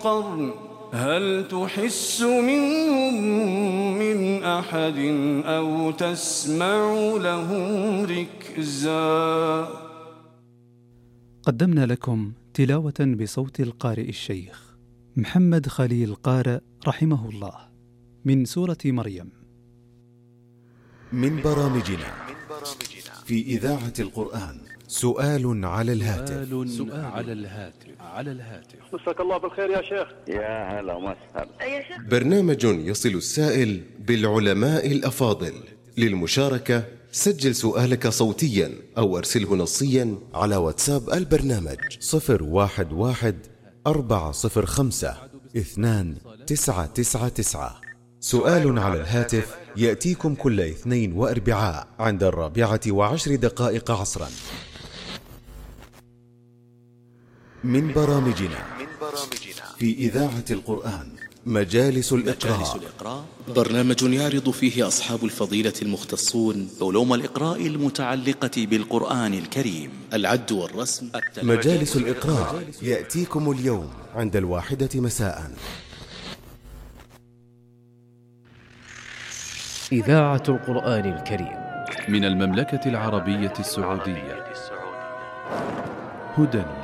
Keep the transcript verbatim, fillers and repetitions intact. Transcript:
قرن هل تحس منهم من أحد أو تسمع لهم ركزا. قدمنا لكم تلاوة بصوت القارئ الشيخ محمد خليل قارئ رحمه الله من سورة مريم. من برامجنا في إذاعة القرآن سؤال على الهاتف. سؤال على الهاتف على الهاتف مساك الله بالخير يا شيخ. يا هلا وسهلا. برنامج يصل السائل بالعلماء الأفاضل. للمشاركة سجل سؤالك صوتيا أو أرسله نصيا على واتساب البرنامج صفر واحد واحد أربعة صفر خمسة اثنان تسعة تسعة تسعة. سؤال على الهاتف يأتيكم كل اثنين وأربعاء عند الرابعة وعشر دقائق عصرا. من برامجنا في إذاعة القرآن مجالس الإقراء، برنامج يعرض فيه أصحاب الفضيلة المختصون علوم الإقراء المتعلقة بالقرآن الكريم، العد والرسم. مجالس الإقراء يأتيكم اليوم عند الواحدة مساء. إذاعة القرآن الكريم من المملكة العربية السعودية. هدى